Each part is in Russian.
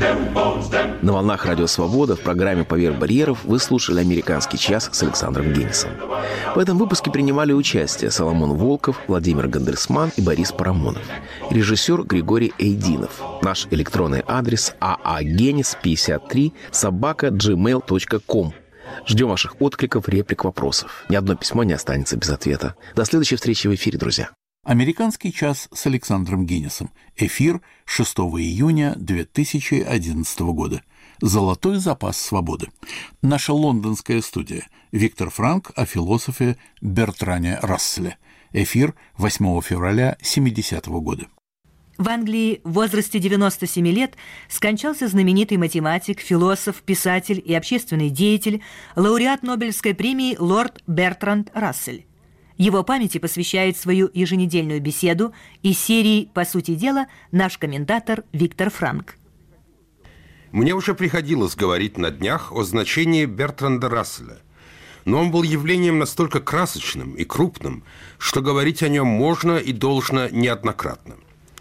На волнах Радио Свобода в программе «Поверх барьеров» вы слушали «Американский час» с Александром Генисом. В этом выпуске принимали участие Соломон Волков, Владимир Гандельсман и Борис Парамонов. Режиссер Григорий Эйдинов. Наш электронный адрес aagenis53@gmail.com. Ждем ваших откликов, реплик, вопросов. Ни одно письмо не останется без ответа. До следующей встречи в эфире, друзья. «Американский час» с Александром Генисом. Эфир 6 июня 2011 года. «Золотой запас свободы». Наша лондонская студия. Виктор Франк о философе Бертране Расселе. Эфир 8 февраля 70-го года. В Англии в возрасте 97 лет скончался знаменитый математик, философ, писатель и общественный деятель, лауреат Нобелевской премии лорд Бертранд Рассель. Его памяти посвящает свою еженедельную беседу из серии «По сути дела» наш комментатор Виктор Франк. Мне уже приходилось говорить на днях о значении Бертранда Расселя, но он был явлением настолько красочным и крупным, что говорить о нем можно и должно неоднократно.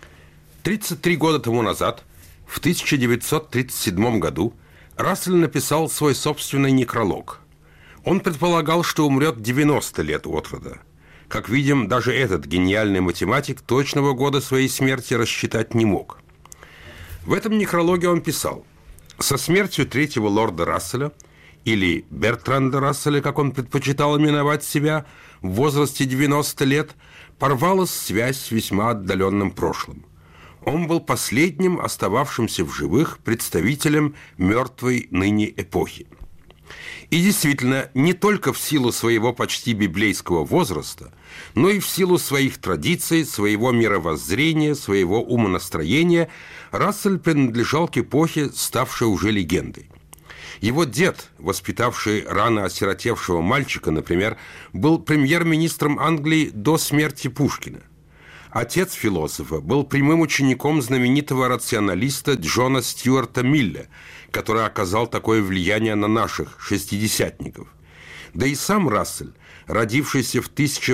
33 года тому назад, в 1937 году, Рассель написал свой собственный некролог. Он предполагал, что умрет 90 лет от роду. Как видим, даже этот гениальный математик точного года своей смерти рассчитать не мог. В этом некрологе он писал: «Со смертью третьего лорда Расселя, или Бертранда Расселя, как он предпочитал именовать себя, в возрасте 90 лет, порвалась связь с весьма отдаленным прошлым. Он был последним остававшимся в живых представителем мертвой ныне эпохи». И действительно, не только в силу своего почти библейского возраста, но и в силу своих традиций, своего мировоззрения, своего умонастроения Рассель принадлежал к эпохе, ставшей уже легендой. Его дед, воспитавший рано осиротевшего мальчика, например, был премьер-министром Англии до смерти Пушкина. Отец философа был прямым учеником знаменитого рационалиста Джона Стюарта Милля, который оказал такое влияние на наших шестидесятников. Да и сам Рассель, родившийся в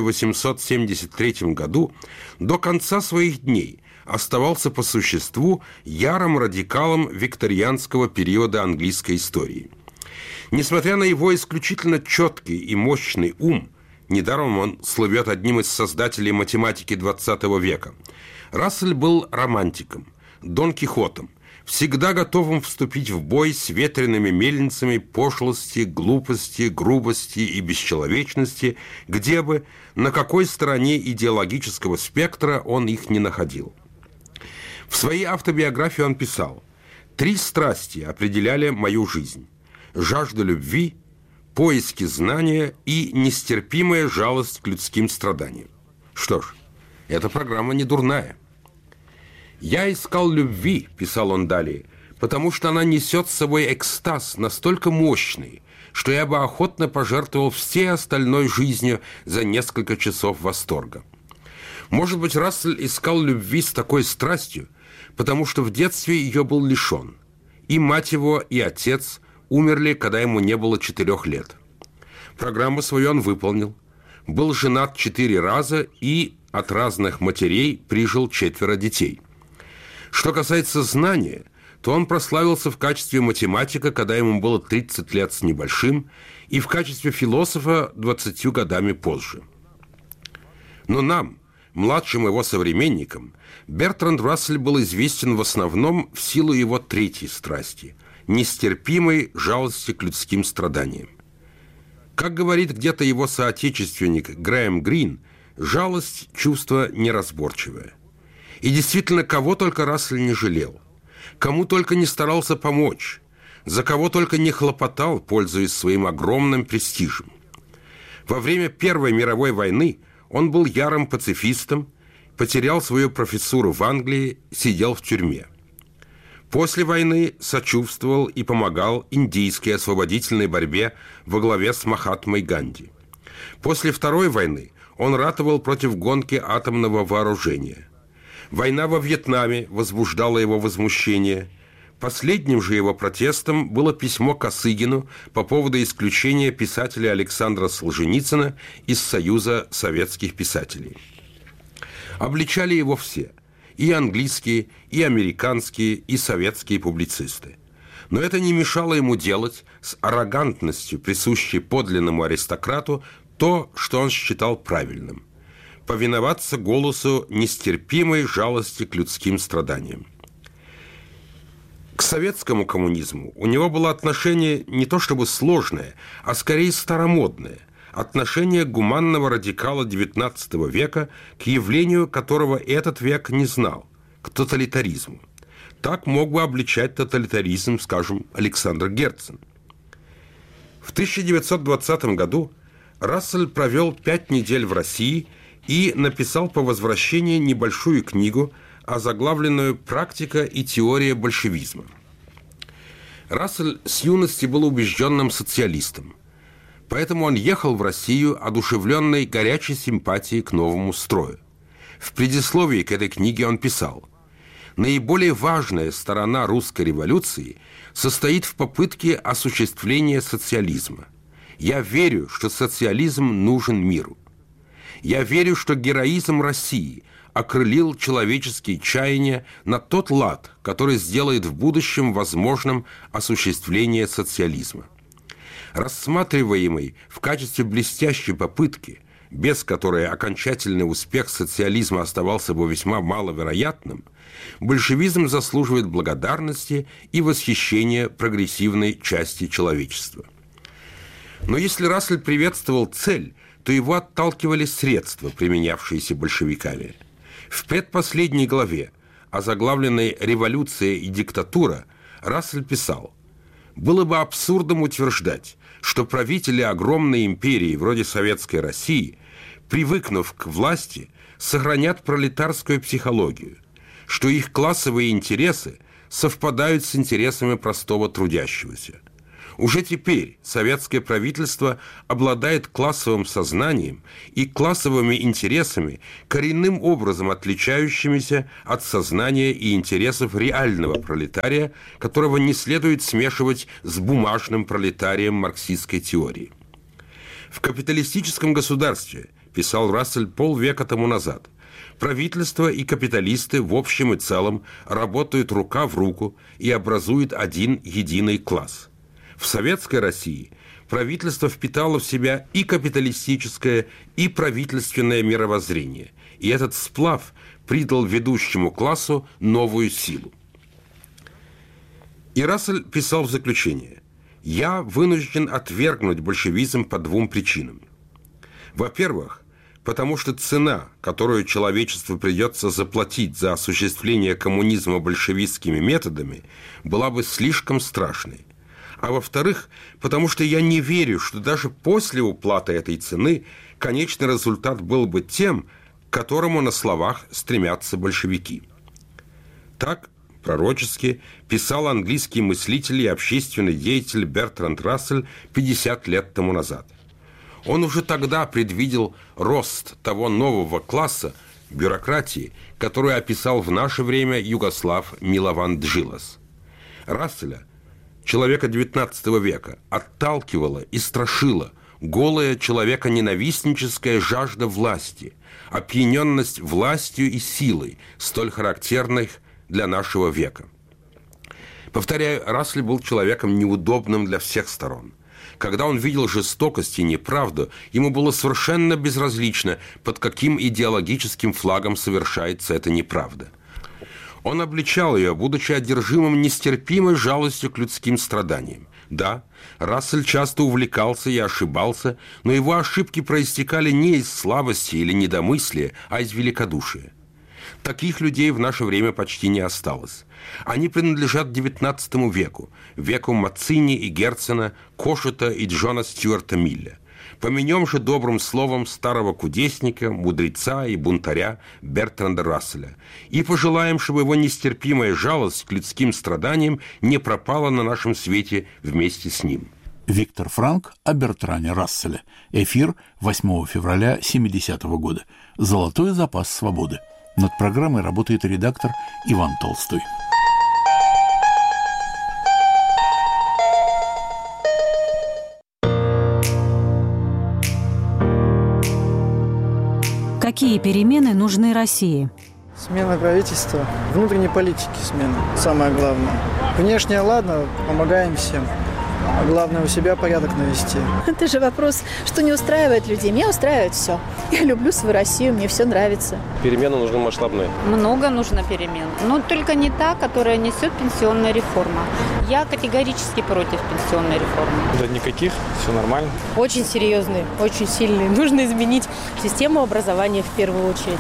1873 году, до конца своих дней оставался по существу ярым радикалом викторианского периода английской истории. Несмотря на его исключительно четкий и мощный ум, недаром он слывет одним из создателей математики XX века, Рассель был романтиком, Дон Кихотом, всегда готовым вступить в бой с ветреными мельницами пошлости, глупости, грубости и бесчеловечности, где бы, на какой стороне идеологического спектра он их не находил. В своей автобиографии он писал: «Три страсти определяли мою жизнь: жажда любви, поиски знания и нестерпимая жалость к людским страданиям». Что ж, эта программа не дурная. «Я искал любви», – писал он далее, «потому что она несет с собой экстаз настолько мощный, что я бы охотно пожертвовал всей остальной жизнью за несколько часов восторга». Может быть, Рассель искал любви с такой страстью, потому что в детстве ее был лишен. И мать его, и отец умерли, когда ему не было 4 лет. Программу свою он выполнил. Был женат 4 раза и от разных матерей прижил 4 детей. Что касается знания, то он прославился в качестве математика, когда ему было 30 лет с небольшим, и в качестве философа 20 годами позже. Но нам, младшим его современникам, Бертранд Рассель был известен в основном в силу его третьей страсти – нестерпимой жалости к людским страданиям. Как говорит где-то его соотечественник Грэм Грин, жалость – чувство неразборчивое. И действительно, кого только Рассель не жалел, кому только не старался помочь, за кого только не хлопотал, пользуясь своим огромным престижем. Во время Первой мировой войны он был ярым пацифистом, потерял свою профессуру в Англии, сидел в тюрьме. После войны сочувствовал и помогал индийской освободительной борьбе во главе с Махатмой Ганди. После Второй войны он ратовал против гонки атомного вооружения. Война во Вьетнаме возбуждала его возмущение. Последним же его протестом было письмо Косыгину по поводу исключения писателя Александра Солженицына из Союза советских писателей. Обличали его все. и английские, и американские, и советские публицисты. Но это не мешало ему делать с аррогантностью, присущей подлинному аристократу, то, что он считал правильным – повиноваться голосу нестерпимой жалости к людским страданиям. К советскому коммунизму у него было отношение не то чтобы сложное, а скорее старомодное, отношение гуманного радикала XIX века к явлению, которого этот век не знал, к тоталитаризму. Так мог бы обличать тоталитаризм, скажем, Александр Герцен. В 1920 году Рассель провел 5 недель в России и написал по возвращении небольшую книгу, озаглавленную «Практика и теория большевизма». Рассель с юности был убежденным социалистом, поэтому он ехал в Россию, одушевленной горячей симпатией к новому строю. В предисловии к этой книге он писал: «Наиболее важная сторона русской революции состоит в попытке осуществления социализма. Я верю, что социализм нужен миру. Я верю, что героизм России окрылил человеческие чаяния на тот лад, который сделает в будущем возможным осуществление социализма. Рассматриваемый в качестве блестящей попытки, без которой окончательный успех социализма оставался бы весьма маловероятным, большевизм заслуживает благодарности и восхищения прогрессивной части человечества». Но если Рассель приветствовал цель, то его отталкивали средства, применявшиеся большевиками. В предпоследней главе, озаглавленной «Революция и диктатура», Рассель писал: «Было бы абсурдом утверждать, что правители огромной империи, вроде Советской России, привыкнув к власти, сохранят пролетарскую психологию, что их классовые интересы совпадают с интересами простого трудящегося. Уже теперь советское правительство обладает классовым сознанием и классовыми интересами, коренным образом отличающимися от сознания и интересов реального пролетария, которого не следует смешивать с бумажным пролетарием марксистской теории. В капиталистическом государстве, писал Рассель полвека тому назад, правительство и капиталисты в общем и целом работают рука в руку и образуют один единый класс. В Советской России правительство впитало в себя и капиталистическое, и правительственное мировоззрение, и этот сплав придал ведущему классу новую силу. И Рассель писал в заключение: «Я вынужден отвергнуть большевизм по 2 причинам. Во-первых, потому что цена, которую человечеству придется заплатить за осуществление коммунизма большевистскими методами, была бы слишком страшной. А во-вторых, потому что я не верю, что даже после уплаты этой цены конечный результат был бы тем, к которому на словах стремятся большевики». Так пророчески писал английский мыслитель и общественный деятель Бертранд Рассель 50 лет тому назад. Он уже тогда предвидел рост того нового класса бюрократии, который описал в наше время Югослав Милован Джилас. Расселя, человека XIX века, отталкивала и страшила голая человеконенавистническая жажда власти, опьяненность властью и силой, столь характерных для нашего века. Повторяю, Рассель был человеком неудобным для всех сторон. Когда он видел жестокость и неправду, ему было совершенно безразлично, под каким идеологическим флагом совершается эта неправда. Он обличал ее, будучи одержимым нестерпимой жалостью к людским страданиям. Да, Рассель часто увлекался и ошибался, но его ошибки проистекали не из слабости или недомыслия, а из великодушия. Таких людей в наше время почти не осталось. Они принадлежат XIX веку, веку Маццини и Герцена, Кошета и Джона Стюарта Милля. Поменем же добрым словом старого кудесника, мудреца и бунтаря Бертранда Расселя и пожелаем, чтобы его нестерпимая жалость к людским страданиям не пропала на нашем свете вместе с ним. Виктор Франк о Бертране Расселе. Эфир 8 февраля 70-го года. «Золотой запас свободы». Над программой работает редактор Иван Толстой. Какие перемены нужны России? Смена правительства, внутренней политики смена, самое главное. Внешне, ладно, помогаем всем. А главное, у себя порядок навести. Это же вопрос, что не устраивает людей. Меня устраивает все. Я люблю свою Россию, мне все нравится. Перемены нужны масштабные. Много нужно перемен. Но только не та, которая несет пенсионная реформа. Я категорически против пенсионной реформы. Да никаких, все нормально. Очень серьезные, очень сильные. Нужно изменить систему образования в первую очередь.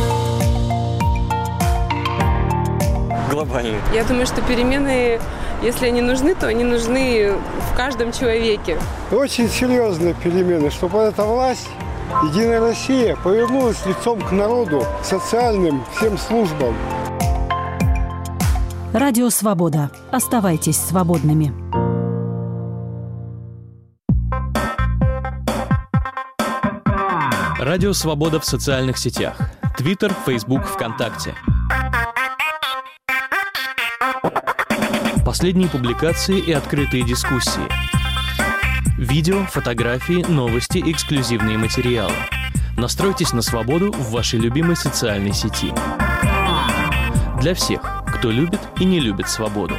Глобальные. Я думаю, что перемены, если они нужны, то они нужны в каждом человеке. Очень серьезные перемены, чтобы эта власть, Единая Россия, повернулась лицом к народу, к социальным всем службам. Радио «Свобода». Оставайтесь свободными. Радио «Свобода» в социальных сетях. Твиттер, Фейсбук, ВКонтакте. Последние публикации и открытые дискуссии. Видео, фотографии, новости, эксклюзивные материалы. Настройтесь на свободу в вашей любимой социальной сети. Для всех, кто любит и не любит свободу.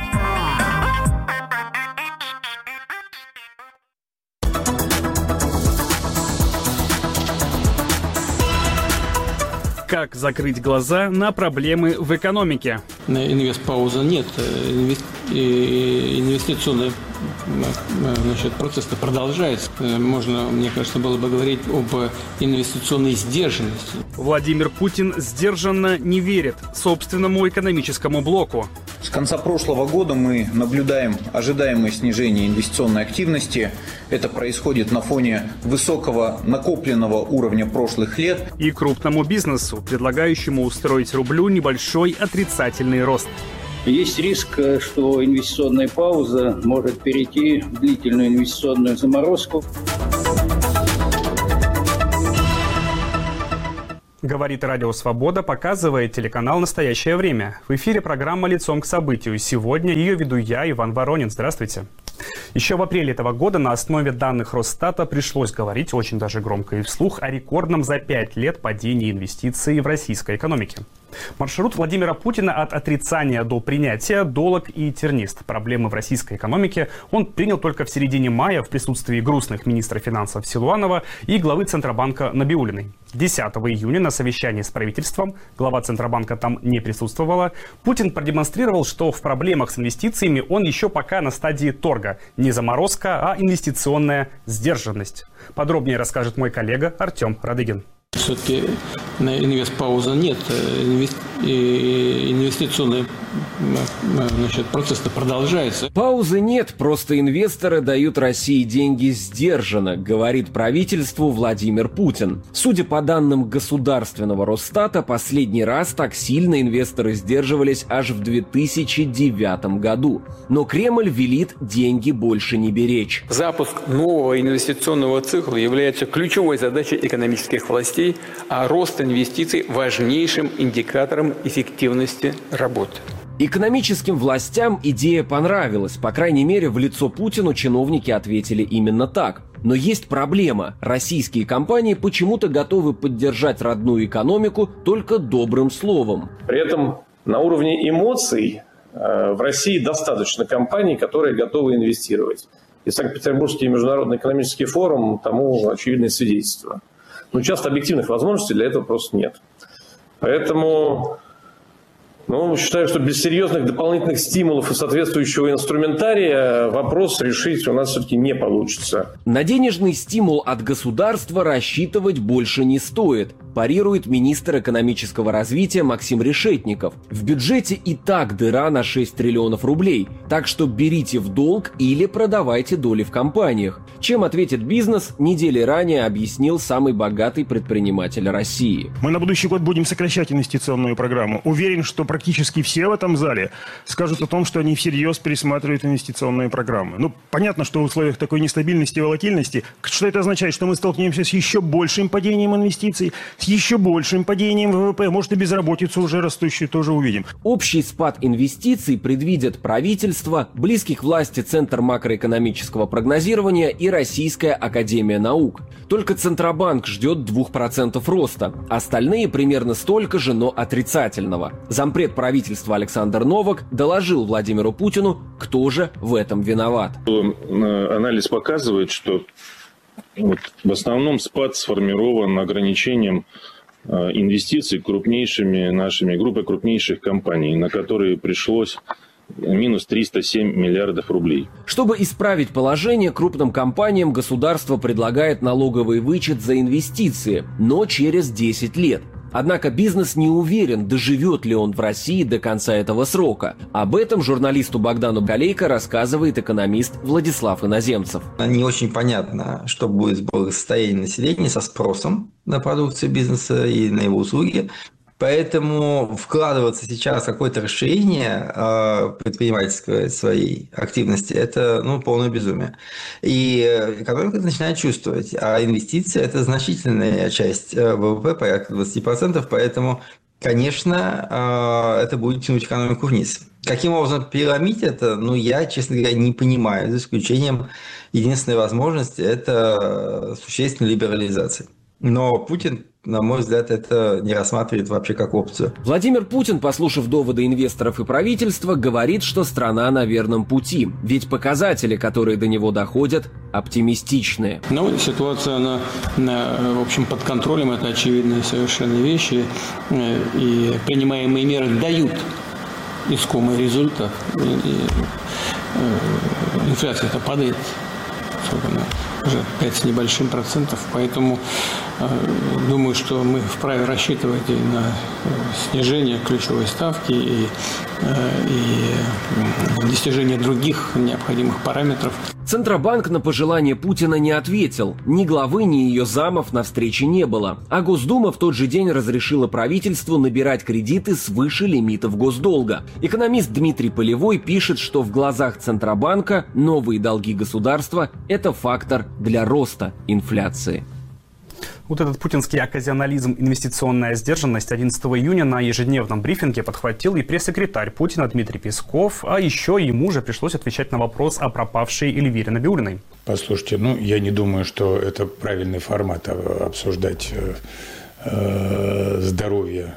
Как закрыть глаза на проблемы в экономике? Инвестпауза нет. Инвестиционный процесс продолжается. Можно, мне кажется, было бы говорить об инвестиционной сдержанности. Владимир Путин сдержанно не верит собственному экономическому блоку. С конца прошлого года мы наблюдаем ожидаемое снижение инвестиционной активности. Это происходит на фоне высокого накопленного уровня прошлых лет. И крупному бизнесу, предлагающему устроить рублю небольшой отрицательный рост. Есть риск, что инвестиционная пауза может перейти в длительную инвестиционную заморозку. Говорит Радио Свобода, показывает телеканал «Настоящее время». В эфире программа «Лицом к событию». Сегодня ее веду я, Иван Воронин. Здравствуйте. Еще в апреле этого года на основе данных Росстата пришлось говорить очень даже громко и вслух о рекордном за 5 лет падении инвестиций в российской экономике. Маршрут Владимира Путина от отрицания до принятия долог и тернист. Проблемы в российской экономике он принял только в середине мая в присутствии грустных министра финансов Силуанова и главы Центробанка Набиуллиной. 10 июня на совещании с правительством, глава Центробанка там не присутствовала, Путин продемонстрировал, что в проблемах с инвестициями он еще пока на стадии торга. Не заморозка, а инвестиционная сдержанность. Подробнее расскажет мой коллега Артем Радыгин. Все-таки инвестпауза нет. Инвестиционный процесс продолжается. Паузы нет, просто инвесторы дают России деньги сдержанно, говорит правительству Владимир Путин. Судя по данным государственного Росстата, последний раз так сильно инвесторы сдерживались аж в 2009 году. Но Кремль велит деньги больше не беречь. Запуск нового инвестиционного цикла является ключевой задачей экономических властей, а рост инвестиций – важнейшим индикатором эффективности работы. Экономическим властям идея понравилась. По крайней мере, в лицо Путину чиновники ответили именно так. Но есть проблема. Российские компании почему-то готовы поддержать родную экономику только добрым словом. При этом на уровне эмоций в России достаточно компаний, которые готовы инвестировать. И Санкт-Петербургский международный экономический форум тому очевидное свидетельство. Но часто объективных возможностей для этого просто нет. Поэтому считаю, что без серьезных дополнительных стимулов и соответствующего инструментария вопрос решить у нас все-таки не получится. На денежный стимул от государства рассчитывать больше не стоит, парирует министр экономического развития Максим Решетников. В бюджете и так дыра на 6 триллионов рублей, так что берите в долг или продавайте доли в компаниях. Чем ответит бизнес, недели ранее объяснил самый богатый предприниматель России. Мы на будущий год будем сокращать инвестиционную программу. Уверен, что практически практически все в этом зале скажут о том, что они всерьез пересматривают инвестиционные программы. Ну, понятно, что в условиях такой нестабильности и волатильности, что это означает, что мы столкнемся с еще большим падением инвестиций, с еще большим падением ВВП, может и безработицу уже растущую тоже увидим. Общий спад инвестиций предвидят правительство, близкий к власти Центр макроэкономического прогнозирования и Российская академия наук. Только Центробанк ждет 2% роста, остальные примерно столько же, но отрицательного. Зампред правительства Александр Новак доложил Владимиру Путину, кто же в этом виноват. Анализ показывает, что в основном спад сформирован ограничением инвестиций группой крупнейших компаний, на которые пришлось минус 307 миллиардов рублей. Чтобы исправить положение, крупным компаниям государство предлагает налоговый вычет за инвестиции, но через 10 лет. Однако бизнес не уверен, доживет ли он в России до конца этого срока. Об этом журналисту Богдану Галейко рассказывает экономист Владислав Иноземцев. Не очень понятно, что будет с благосостоянием населения, со спросом на продукцию бизнеса и на его услуги. Поэтому вкладываться сейчас в какое-то расширение предпринимательской своей активности – это полное безумие. И экономика начинает чувствовать, а инвестиции – это значительная часть ВВП, порядка 20%, поэтому, конечно, это будет тянуть экономику вниз. Каким образом переломить это, я, честно говоря, не понимаю, за исключением единственной возможности – это существенной либерализации. Но Путин, на мой взгляд, это не рассматривает вообще как опцию. Владимир Путин, послушав доводы инвесторов и правительства, говорит, что страна на верном пути. Ведь показатели, которые до него доходят, оптимистичные. Ситуация, она, в общем, под контролем. Это очевидные совершенно вещи. И принимаемые меры дают искомый результат. Инфляция-то падает. Уже 5 с небольшим процентов, поэтому думаю, что мы вправе рассчитывать и на снижение ключевой ставки, и достижение других необходимых параметров. Центробанк на пожелание Путина не ответил. Ни главы, ни ее замов на встрече не было. А Госдума в тот же день разрешила правительству набирать кредиты свыше лимитов госдолга. Экономист Дмитрий Полевой пишет, что в глазах Центробанка новые долги государства – это фактор для роста инфляции. Вот этот путинский оказионализм, инвестиционная сдержанность 11 июня на ежедневном брифинге подхватил и пресс-секретарь Путина Дмитрий Песков, а еще ему же пришлось отвечать на вопрос о пропавшей Эльвире Набиуллиной. Послушайте, я не думаю, что это правильный формат обсуждать здоровье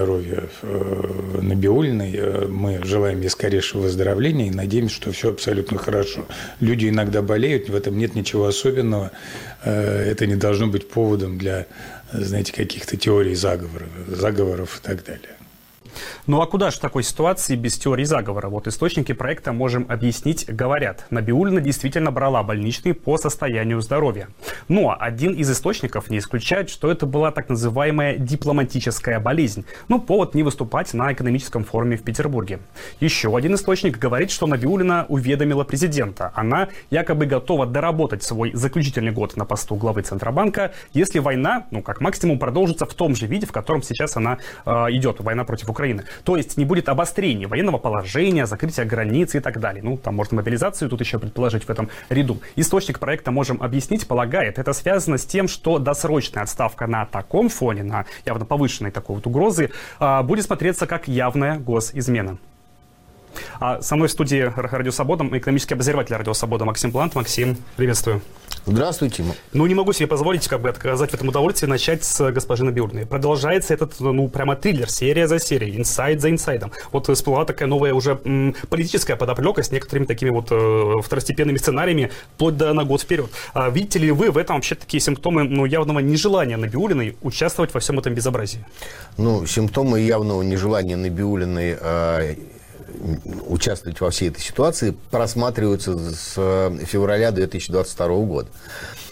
Набиуллиной. Мы желаем ей скорейшего выздоровления и надеемся, что все абсолютно хорошо. Люди иногда болеют, в этом нет ничего особенного. Это не должно быть поводом для, каких-то теорий заговоров и так далее. Ну а куда же в такой ситуации без теории заговора? Вот источники проекта «Можем объяснить» говорят, Набиуллина действительно брала больничный по состоянию здоровья. Но один из источников не исключает, что это была так называемая дипломатическая болезнь. Повод не выступать на экономическом форуме в Петербурге. Еще один источник говорит, что Набиуллина уведомила президента. Она якобы готова доработать свой заключительный год на посту главы Центробанка, если война, как максимум, продолжится в том же виде, в котором сейчас она идет, война против Украины. То есть не будет обострения военного положения, закрытия границ и так далее. Там можно мобилизацию тут еще предположить в этом ряду. Источник проекта «Можем объяснить» полагает, это связано с тем, что досрочная отставка на таком фоне, на явно повышенной такой угрозы, будет смотреться как явная госизмена. А со мной в студии «Радио Свобода» экономический обозреватель «Радио Свобода» Максим Плант. Максим, приветствую. Здравствуйте. Не могу себе позволить отказать в этом удовольствии начать с госпожи Набиуллиной. Продолжается этот, прямо триллер, серия за серией, инсайд за инсайдом. Всплыла такая новая уже политическая подоплека с некоторыми такими второстепенными сценариями, вплоть до на год вперед. Видите ли вы в этом вообще такие симптомы явного нежелания Набиуллиной участвовать во всем этом безобразии? Симптомы явного нежелания Набиуллиной участвовать во всей этой ситуации просматриваются с февраля 2022 года.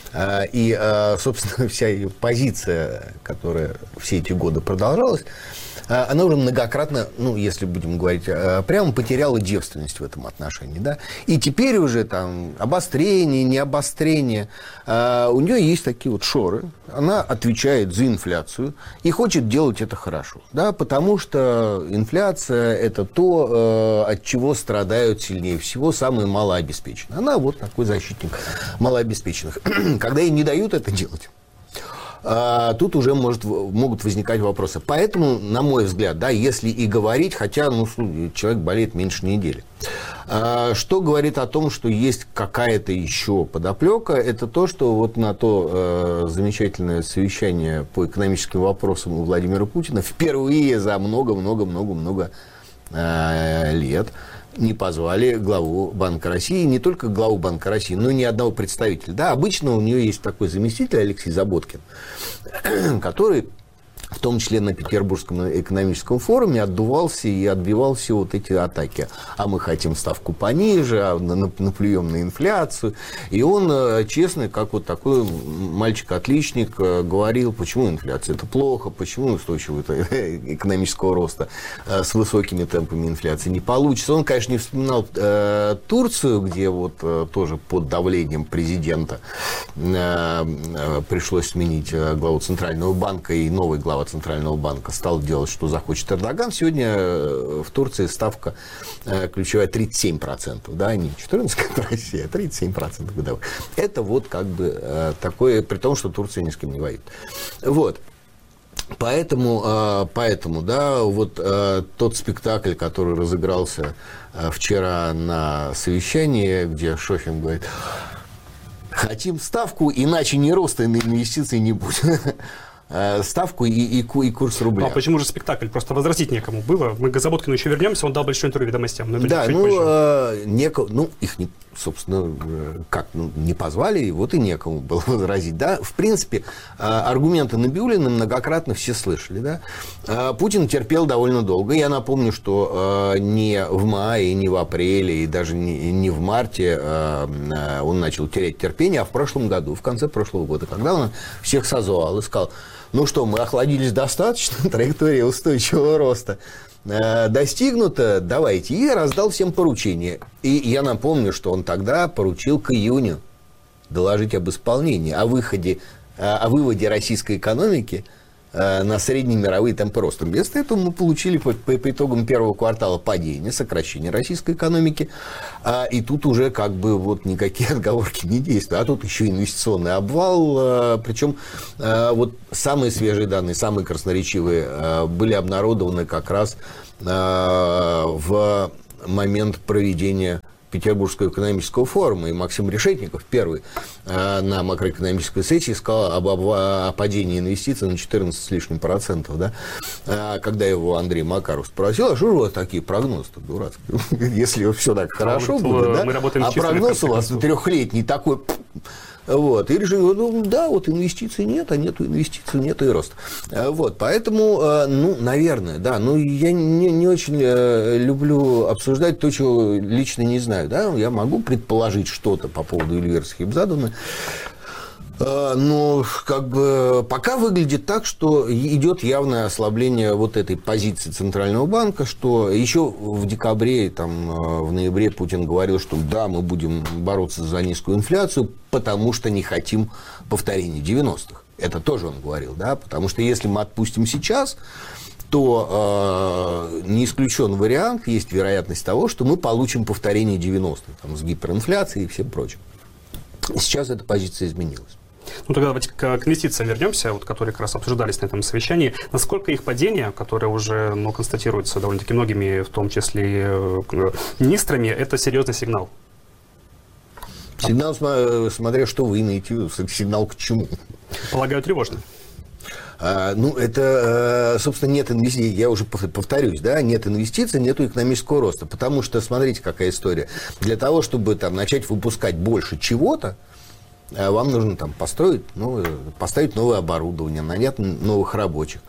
И, собственно, вся ее позиция, которая все эти годы продолжалась, она уже многократно, ну, если будем говорить прямо, потеряла девственность в этом отношении, да. И теперь уже там обострение, не обострение, у нее есть такие вот шоры, она отвечает за инфляцию и хочет делать это хорошо, да, потому что инфляция – это то, от чего страдают сильнее всего самые малообеспеченные. Она вот такой защитник малообеспеченных. Когда ей не дают это делать, тут уже могут возникать вопросы. Поэтому, на мой взгляд, да, если и говорить, хотя человек болеет меньше недели. Что говорит о том, что есть какая-то еще подоплека, это то, что вот на то замечательное совещание по экономическим вопросам у Владимира Путина впервые за много-много-много-много лет не позвали главу Банка России, не только главу Банка России, но и ни одного представителя. Да, обычно у нее есть такой заместитель Алексей Заботкин, который в том числе на Петербургском экономическом форуме отдувался и отбивал все вот эти атаки. А мы хотим ставку пониже, а наплюем на инфляцию. И он, честно, как вот такой мальчик-отличник, говорил, почему инфляция это плохо, почему устойчивого экономического роста с высокими темпами инфляции не получится. Он, конечно, не вспоминал Турцию, где вот тоже под давлением президента пришлось сменить главу Центрального банка, и новый глава Центрального банка стал делать, что захочет Эрдоган. Сегодня в Турции ставка ключевая 37%, да, не 14%, как в России, а 37% годовых. Это вот как бы такое, при том, что Турция ни с кем не воюет. Вот. Поэтому, да, вот тот спектакль, который разыгрался вчера на совещании, где Шохин говорит: хотим ставку, иначе ни роста на инвестиции не будет. Ставку и курс рубля. А почему же спектакль? Просто возразить некому было. Мы к Заботкину еще вернемся, он дал большое интервью «Ведомостям». Но это да, позже. Их, собственно, не позвали, и вот и некому было возразить. Да? В принципе, аргументы Набиуллина многократно все слышали. Да? Путин терпел довольно долго. Я напомню, что не в мае, не в апреле, и даже не в марте он начал терять терпение, а в прошлом году, в конце прошлого года, когда он всех созвал и сказал: ну что, мы охладились достаточно, траектория устойчивого роста достигнута, давайте. И раздал всем поручения. И я напомню, что он тогда поручил к июню доложить об исполнении, о выводе российской экономики на средние мировые темпы роста. Вместо этого мы получили по итогам первого квартала падение, сокращение российской экономики. И тут уже как бы вот никакие отговорки не действуют. А тут еще инвестиционный обвал. Причем вот самые свежие данные, самые красноречивые были обнародованы как раз в момент проведения Петербургского экономического форума, и Максим Решетников первый на макроэкономической сессии сказал о падении инвестиций на 14 с лишним %. Да? Когда его Андрей Макаров спросил: а что же у вас такие прогнозы-то дурацкие? Если все так хорошо будет, да? А прогноз у вас трехлетний такой... Вот. И решили: ну да, вот инвестиций нет, а нету инвестиций, нету и роста. Вот. Поэтому, наверное, да, я не очень люблю обсуждать то, чего лично не знаю. Да? Я могу предположить что-то по поводу Эльвиры Сахибзадовны. Но как бы пока выглядит так, что идет явное ослабление вот этой позиции Центрального банка, что еще в декабре, в ноябре Путин говорил, что да, мы будем бороться за низкую инфляцию, потому что не хотим повторения 90-х. Это тоже он говорил, да, потому что если мы отпустим сейчас, то не исключен вариант, есть вероятность того, что мы получим повторение 90-х, с гиперинфляцией и всем прочим. Сейчас эта позиция изменилась. Ну, тогда давайте к инвестициям вернемся, которые как раз обсуждались на этом совещании. Насколько их падение, которое уже констатируется довольно-таки многими, в том числе министрами, это серьезный сигнал? Сигнал, смотря что вы имеете, сигнал к чему? Полагаю, тревожный. Это, собственно, нет инвестиций, я уже повторюсь, да, нет инвестиций, нет экономического роста, потому что, смотрите, какая история. Для того, чтобы начать выпускать больше чего-то, вам нужно поставить новое оборудование, нанять новых рабочих.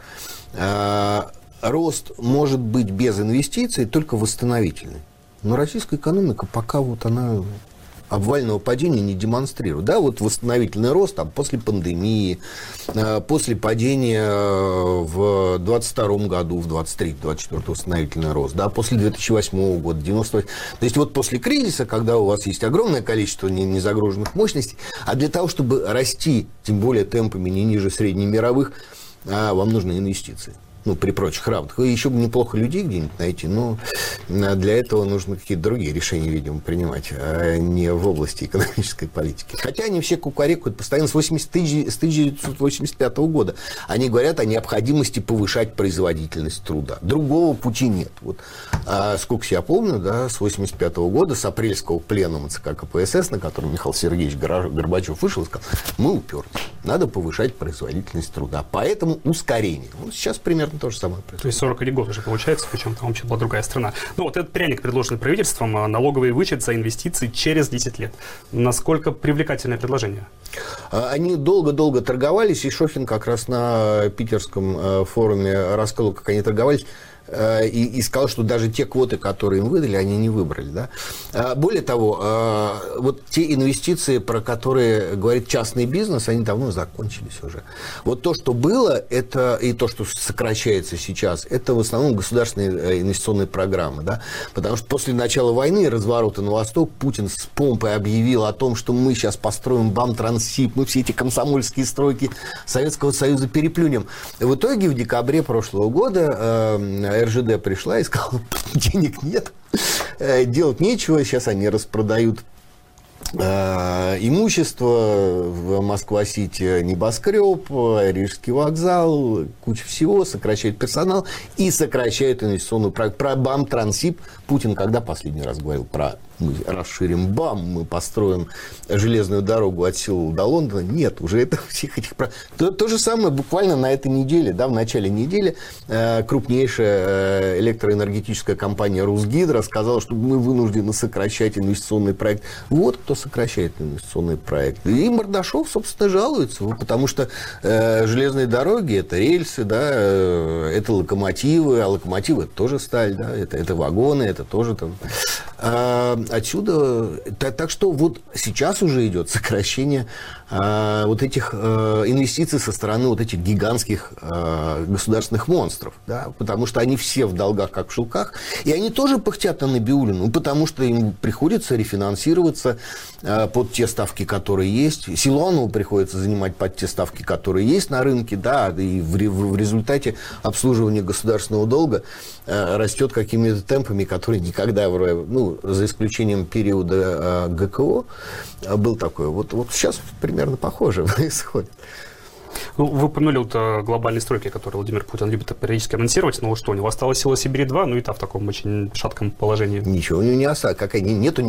Рост может быть без инвестиций, только восстановительный. Но российская экономика пока она обвального падения не демонстрирует. Да, вот восстановительный рост там, после пандемии, после падения в 2022 году, в 2023-2024 восстановительный рост, да, после 2008 года, 98. То есть вот после кризиса, когда у вас есть огромное количество незагруженных мощностей, а для того, чтобы расти, тем более темпами не ниже среднемировых, вам нужны инвестиции. Ну, при прочих равных. Еще бы неплохо людей где-нибудь найти, но для этого нужно какие-то другие решения, видимо, принимать, а не в области экономической политики. Хотя они все кукарекают постоянно с 1985 года. Они говорят о необходимости повышать производительность труда. Другого пути нет. Вот, сколько я помню, да, с 1985 года, с апрельского пленума ЦК КПСС, на котором Михаил Сергеевич Горбачев вышел и сказал, мы уперлись, надо повышать производительность труда. Поэтому ускорение. Вот сейчас примерно то же самое происходит. То есть 41 год уже получается, причем там вообще была другая страна. Ну вот этот пряник, предложенный правительством, налоговый вычет за инвестиции через 10 лет. Насколько привлекательное предложение? Они долго-долго торговались, и Шохин как раз на питерском форуме рассказал, как они торговались, и сказал, что даже те квоты, которые им выдали, они не выбрали. Да? Более того, вот те инвестиции, про которые говорит частный бизнес, они давно закончились уже. Вот то, что было, это, и то, что сокращается сейчас, это в основном государственные инвестиционные программы. Да? Потому что после начала войны, разворота на восток, Путин с помпой объявил о том, что мы сейчас построим БАМ-Транссиб, мы все эти комсомольские стройки Советского Союза переплюнем. И в итоге в декабре прошлого года РЖД пришла и сказала, денег нет, делать нечего, сейчас они распродают имущество, в Москва-Сити небоскреб, Рижский вокзал, куча всего, сокращает персонал и сокращает инвестиционную программу. Про БАМ-Транссиб Путин когда последний раз говорил про мы расширим БАМ, мы построим железную дорогу от Сеула до Лондона. Нет, уже это всех этих... То же самое буквально на этой неделе, да, в начале недели крупнейшая электроэнергетическая компания «Русгидро» сказала, что мы вынуждены сокращать инвестиционный проект. Вот кто сокращает инвестиционный проект. И Мордашов, собственно, жалуется, потому что железные дороги – это рельсы, да, это локомотивы, а локомотивы – это тоже сталь, да, это вагоны, это тоже там... Отсюда, так что вот сейчас уже идет сокращение вот этих инвестиций со стороны вот этих гигантских государственных монстров, да, потому что они все в долгах, как в шелках, и они тоже пыхтят на Набиуллину, потому что им приходится рефинансироваться под те ставки, которые есть. Силуанову приходится занимать под те ставки, которые есть на рынке, да, и в результате обслуживание государственного долга растет какими-то темпами, которые никогда, ну, за исключением периода ГКО, был такой. Вот сейчас примерно похоже происходит. Ну, вы упомянули вот глобальные стройки, которые Владимир Путин любит периодически анонсировать. Но что, у него осталась сила Сибири-2, ну и та в таком очень шатком положении. Ничего у него не осталось. Нету